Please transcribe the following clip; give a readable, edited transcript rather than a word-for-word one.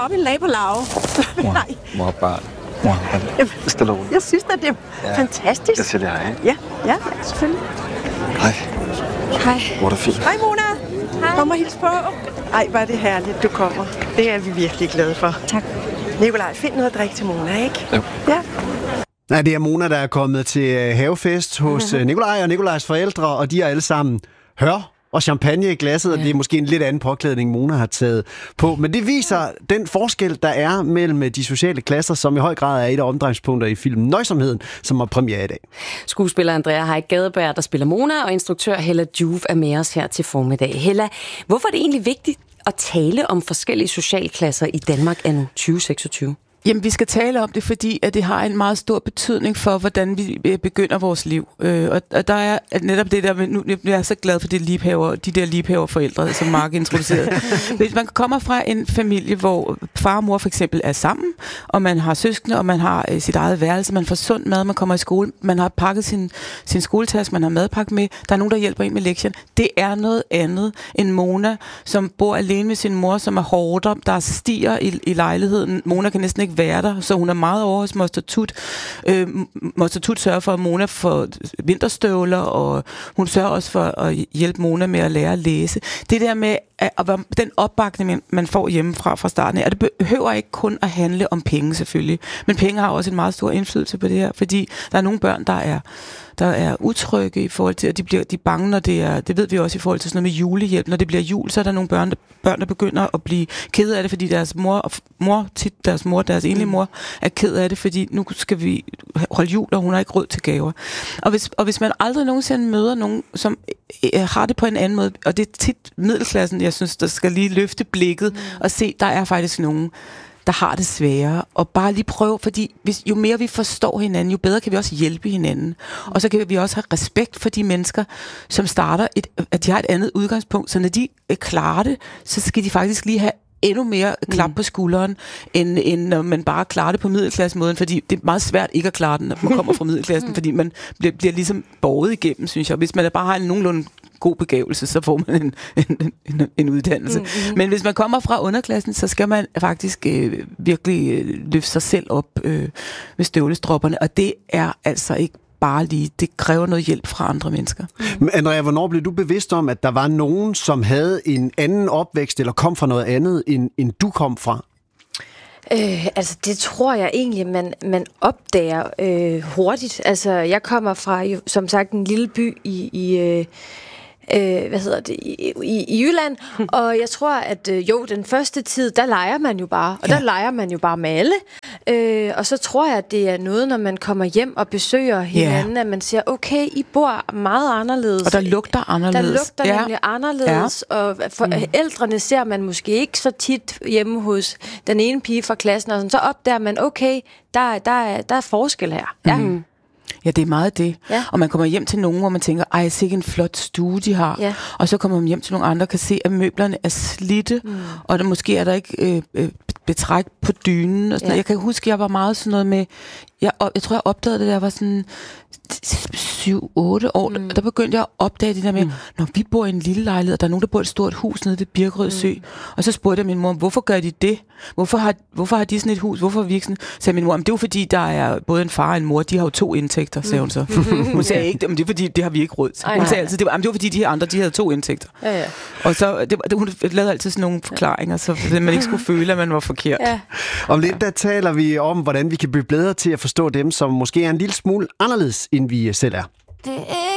op i en nabolag. Nej. Mor, barn. Stille og roligt. Jeg synes, at det er fantastisk. Jeg siger det hej. Ja, selvfølgelig. Hej. Hej. Hvor er det fint. Hej, Mona. Hej. Kom og hils på. Ej, hvor er det herligt, du kommer. Det er vi virkelig glade for. Tak. Nikolaj, find noget at drikke til Mona, ikke? Jo. Ja. Nej, det er Mona, der er kommet til havefest hos Nikolaj og Nikolajs forældre, og de er alle sammen hør og champagne i glasset, og det er måske en lidt anden påklædning, Mona har taget på. Men det viser den forskel, der er mellem de sociale klasser, som i høj grad er et af omdrejningspunkter i filmen Nøjsomheden, som har premiere i dag. Skuespiller Andrea Haik Gadeberg, der spiller Mona, og instruktør Hella Joof er med os her til formiddag. Hella, hvorfor er det egentlig vigtigt at tale om forskellige socialklasser i Danmark anno 2026? Jamen, vi skal tale om det, fordi at det har en meget stor betydning for, hvordan vi begynder vores liv. Og der er netop det der med, nu jeg er så glad for de der liebhaverforældre, som Mark introducerede. Hvis man kommer fra en familie, hvor far og mor for eksempel er sammen, og man har søskende, og man har sit eget værelse, man får sund mad, man kommer i skole, man har pakket sin skoletaske, man har madpakke med, der er nogen, der hjælper en med lektierne. Det er noget andet end Mona, som bor alene med sin mor, som er hårdere, der stiger i lejligheden. Mona kan næsten ikke være der, så hun er meget over hos Moster Tut. Moster Tut sørger for, at Mona får vinterstøvler, og hun sørger også for at hjælpe Mona med at lære at læse. Det der med den opbakning, man får hjemmefra fra starten af, og det behøver ikke kun at handle om penge selvfølgelig, men penge har også en meget stor indflydelse på det her, fordi der er nogle børn, der er utrygge i forhold til, at de er bange, når det ved vi også i forhold til sådan noget med julehjælp. Når det bliver jul, så er der nogle børn, der begynder at blive ked af det, fordi deres deres enlige mor, er ked af det, fordi nu skal vi holde jul, og hun har ikke råd til gaver. Og hvis man aldrig nogensinde møder nogen, som har det på en anden måde, og det er tit middelklassen, jeg synes, der skal lige løfte blikket og se, der er faktisk nogen, der har det sværere, og bare lige prøve, fordi jo mere vi forstår hinanden, jo bedre kan vi også hjælpe hinanden. Og så kan vi også have respekt for de mennesker, som starter, at de har et andet udgangspunkt, så når de klarer det, så skal de faktisk lige have endnu mere klap på skulderen, end når man bare klarer det på middelklassemåden, fordi det er meget svært ikke at klare den, når man kommer fra middelklassen, fordi man bliver ligesom båret igennem, synes jeg. Hvis man bare har en nogenlunde god begævelse, så får man en uddannelse. Men hvis man kommer fra underklassen, så skal man faktisk virkelig løfte sig selv op med støvlestropperne, og det er altså ikke bare lige. Det kræver noget hjælp fra andre mennesker. Men Andrea, hvornår blev du bevidst om, at der var nogen, som havde en anden opvækst, eller kom fra noget andet, end du kom fra? Altså, det tror jeg egentlig, man opdager hurtigt. Altså, jeg kommer fra, som sagt, en lille by i Jylland, og jeg tror, at den første tid, der leger man jo bare, og der leger man jo bare med alle, og så tror jeg, at det er noget, når man kommer hjem og besøger hinanden, at man siger, okay, I bor meget anderledes. Og der lugter anderledes. Der lugter nemlig anderledes, og forældrene ser man måske ikke så tit hjemme hos den ene pige fra klassen, og sådan, så opdager man, okay, der er forskel her. Ja. Ja, det er meget det. Ja. Og man kommer hjem til nogen, hvor man tænker, ej, sikke en flot stue, de har. Ja. Og så kommer man hjem til nogle andre, kan se, at møblerne er slidte, og måske er der ikke betræk på dynen. Og sådan noget. Jeg kan huske, jeg var meget sådan noget med, jeg tror, jeg opdagede det, da jeg var sådan 7-8 år. Der begyndte jeg at opdage det der med, når vi bor i en lille lejlighed, og der er nogen, der bor i et stort hus nede ved Birkerød Sø. Og så spurgte jeg min mor, hvorfor gør de det? Hvorfor har de sådan et hus? Hvorfor er vi ikke sådan? Så sagde min mor, det er jo fordi, der er både en far og en mor, de har jo 2 indtægter, sagde hun så. Hun sagde ikke, men det er fordi, det har vi ikke råd til. Hun sagde altid, det var fordi, de her andre, de havde 2 indtægter. Ja. Og så, hun lavede altid sådan nogle forklaringer, så man ikke skulle føle, at man var forkert. Ja. Om lidt, der taler vi om, hvordan vi kan blive bedre til at forstå dem, som måske er en lille smule anderledes, end vi selv er.